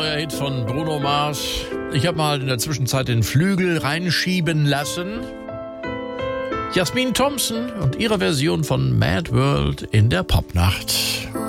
Neuer Hit von Bruno Mars. Ich habe mal in der Zwischenzeit den Flügel reinschieben lassen. Jasmin Thompson und ihre Version von Mad World in der Popnacht.